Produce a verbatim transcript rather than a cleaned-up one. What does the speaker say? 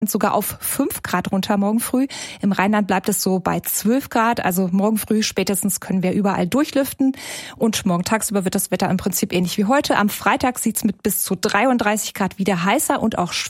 sogar auf fünf Grad runter morgen früh. Im Rheinland bleibt es so bei zwölf Grad. Also morgen früh spätestens können wir überall durchlüften. Und morgen tagsüber wird das Wetter im Prinzip ähnlich wie heute. Am Freitag sieht's mit bis zu dreiunddreißig Grad wieder heißer und auch